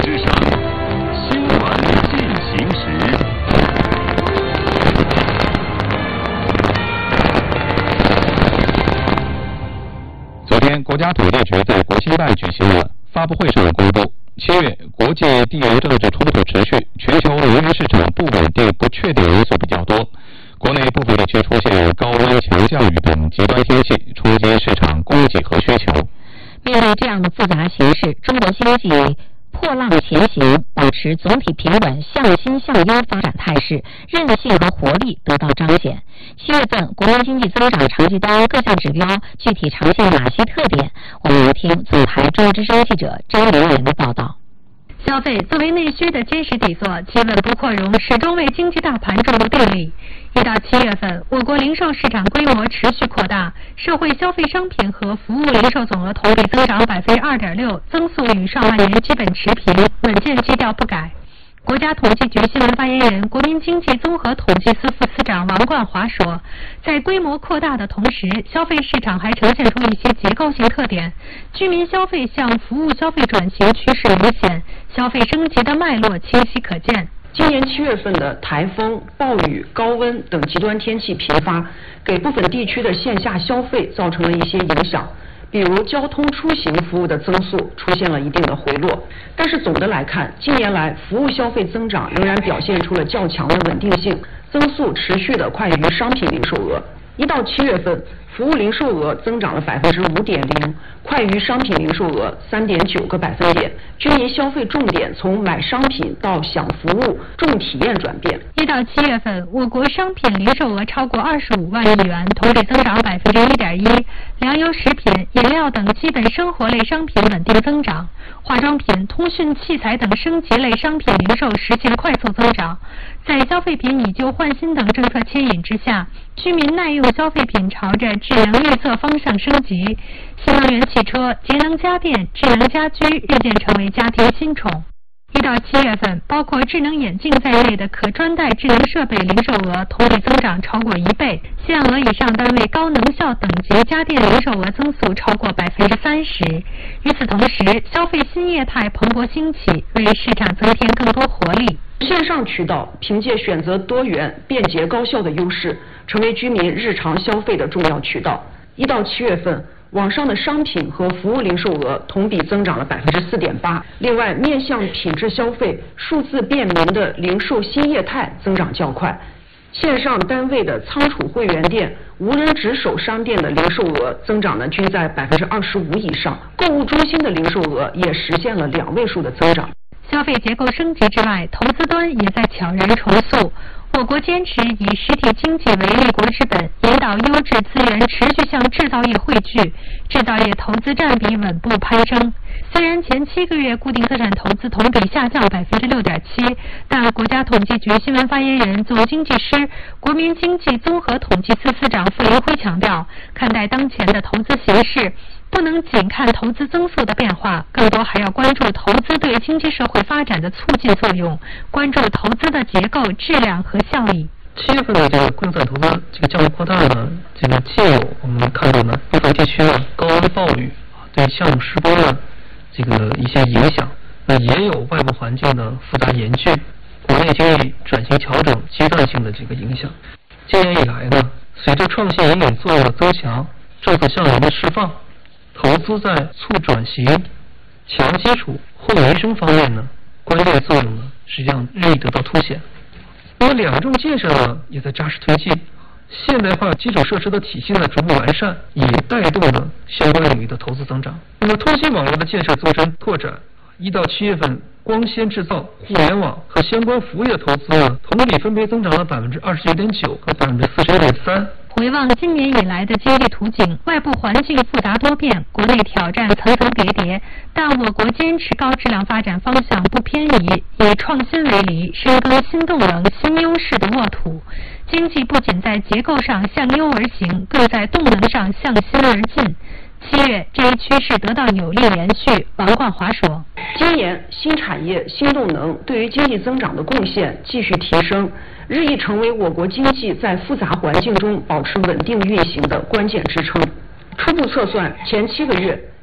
之声新闻进行时。昨天，国家统计局在国新办举行了发布会上公布，7月国际地缘政治冲突持续，全球能源市场不稳定、不确定因素比较多，国内部分地区出现高温、强降雨等极端天气，冲击市场供给和需求。 面对这样的复杂形势，中国经济破浪前行，保持总体平稳、向新向优发展态势，韧性和活力得到彰显。7月份国民经济增长成绩单各项指标具体呈现哪些特点？我们来听总台中央之声记者张玲玲的报道。 消费作为内需的坚实底座，其稳不扩容始终为经济大盘注入电力。1到7月份，我国零售市场规模持续扩大，社会消费商品和服务零售总额同比增长2.6%，增速与上半年基本持平，稳健基调不改。国家统计局新闻发言人、国民经济综合统计司副司长王冠华说，在规模扩大的同时，消费市场还呈现出一些结构性特点，居民消费向服务消费转型趋势明显，消费升级的脉络清晰可见。 今年7月份的台风、暴雨、高温等极端天气频发，给部分地区的线下消费造成了一些影响。比如交通出行服务的增速出现了一定的回落，但是总的来看，近年来服务消费增长仍然表现出了较强的稳定性，增速持续的快于商品零售额。1到7月份，服务零售额增长了5.0%，快于商品零售额3.9个百分点。居民消费重点从买商品到享服务、重体验转变。 1到7月份，我国商品零售额超过25万亿元，同比增长1.1%，粮油、食品、饮料等基本生活类商品稳定增长，化妆品、通讯器材等升级类商品零售实现快速增长。在消费品以旧换新等政策牵引之下，居民耐用消费品朝着智能绿色方向升级，新能源汽车、节能家电、智能家居日渐成为家庭新宠。1到7月份，包括智能眼镜在内的可穿戴智能设备零售额同比增长超过1倍，1万额以上单位高能效等级家电零售额增速超过30%。与此同时，消费新业态蓬勃兴起，为市场增添更多活力。 线上渠道凭借选择多元、便捷高效的优势，成为居民日常消费的重要渠道。1到7月份，网上的商品和服务零售额同比增长了4.8%。另外，面向品质消费、数字便民的零售新业态增长较快。线上单位的仓储会员店、无人值守商店的零售额增长均在25%以上，购物中心的零售额也实现了2位数的增长。 消费结构升级之外，投资端也在悄然重塑。我国坚持以实体经济为立国之本，引导优质资源持续向制造业汇聚，制造业投资占比稳步攀升。虽然前7个月固定资产投资同比下降6.7%，但国家统计局新闻发言人、总经济师、国民经济综合统计司司长傅林辉强调，看待当前的投资形势，不能仅看投资增速的变化，更多还要关注投资对经济社会发展的促进作用，关注投资的结构、质量和效益。 7月份的这个固定资产投资降幅扩大呢，既有我们看到呢部分地区呢高温暴雨对项目施工呢一些影响，也有外部环境的复杂严峻，国内经济转型调整阶段性的影响。今年以来呢，随着创新引领作用的增强，政策项目的释放，投资在促转型、强基础、惠民生方面呢，关键作用呢，实际上日益得到凸显。那么两重建设呢，也在扎实推进，现代化基础设施的体系呢逐步完善，也带动了相关领域的投资增长。那么通信网络的建设做深拓展，1到7月份，光纤制造、互联网和相关服务业投资呢，同比分别增长了29.9%和41.3%。 回望今年以来的经济图景，外部环境复杂多变，国内挑战层层叠叠，但我国坚持高质量发展方向不偏移，以创新为犁，深耕新动能、新优势的沃土。经济不仅在结构上向优而行，更在动能上向新而进。7月，这一趋势得到有力延续。王冠华说， 今年新产业、新动能对于经济增长的贡献继续提升，日益成为我国经济在复杂环境中保持稳定运行的关键支撑。初步测算，前7个月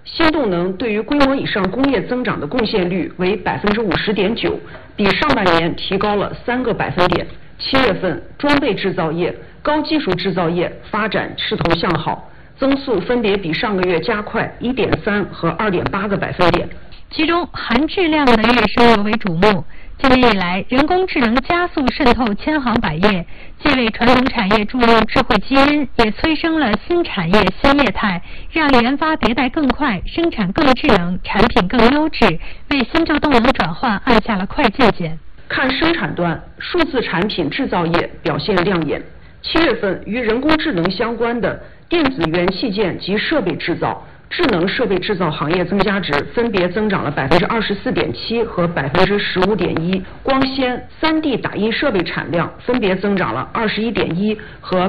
新动能对于规模以上工业增长的贡献率为50.9%，比上半年提高了3个百分点。7月份，装备制造业、高技术制造业发展势头向好，增速分别比上个月加快1.3和2.8个百分点。 其中，含质量的月收尤为瞩目。今年以来，人工智能加速渗透千行百业，既为传统产业注入智慧基因，也催生了新产业新业态，让研发迭代更快，生产更智能，产品更优质，为新旧动能转换按下了快进键。 看生产端，数字产品制造业表现亮眼。7月份，与人工智能相关的电子元器件及设备制造、智能设备制造行业增加值分别增长了24.7%和15.1%，光纤、3D 打印设备产量分别增长了21.1%和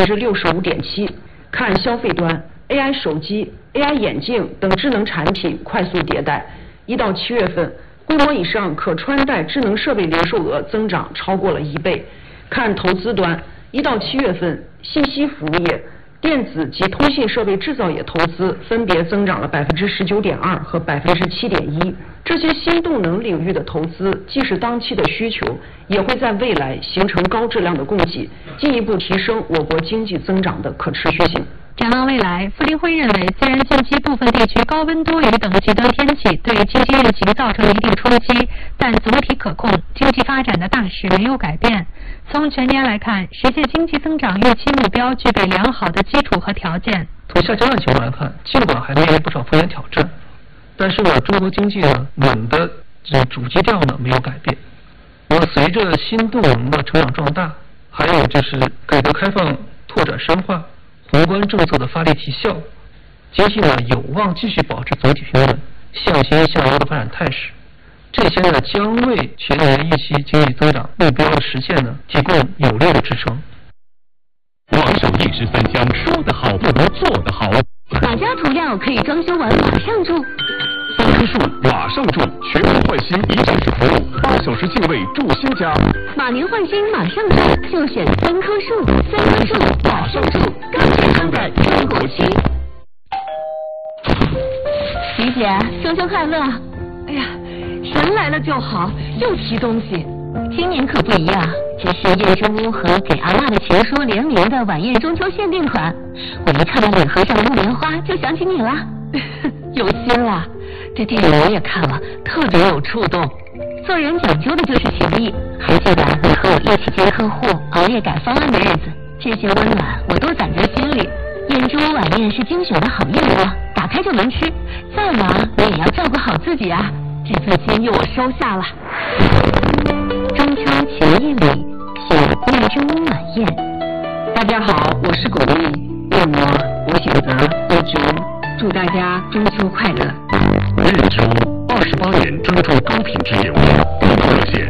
65.7%。看消费端 ，AI 手机、AI 眼镜等智能产品快速迭代。1到7月份，规模以上可穿戴智能设备零售额增长超过了1倍。看投资端，1到7月份，信息服务业、电子及通信设备制造业投资分别增长了19.2%和7.1%。这些新动能领域的投资，既是当期的需求，也会在未来形成高质量的供给，进一步提升我国经济增长的可持续性。 展望未来，傅林辉认为，虽然近期部分地区高温多雨等极端天气对经济运行造成一定冲击，但总体可控，经济发展的大势没有改变。从全年来看，实现经济增长预期目标具备良好的基础和条件。 从下降的情况来看，尽管还面临不少风险挑战，但是呢，中国经济呢稳的主基调呢没有改变。那么随着新动能的成长壮大，还有就是改革开放拓展深化、宏观政策的发力提效，经济呢有望继续保持总体平稳、向新向优的发展态势。这些呢将为全年预期经济增长目标的实现呢提供有力的支撑。 王守义13香，说得好不如做得好。 哪家涂料可以装修完马上住 3棵树马上住，全面换新一站式服务，8小时净位住新家。 马年换新马上住，就选3棵树，3棵树马上住，更健康的中国区。李姐，中秋快乐！哎呀，人来了就好，又提东西。今年可不一样，这是燕之屋和给阿嬷的情书联名的晚宴中秋限定款。我一看到礼盒上的木棉花，就想起你了。有心了，这电影我也看了，特别有触动。做人讲究的就是情谊。还记得你和我一起见客户、熬夜改方案的日子，这些温暖我都攒在心里。燕之屋晚宴是精选的好燕窝，打开就能吃。再忙你也要照顾好自己啊。这份心意我收下了。中秋情谊里，品燕之屋晚宴。 大家好，我是巩俐，我选择燕之屋，祝大家中秋快乐。 燕之屋28年专注高品质燕窝，更多热线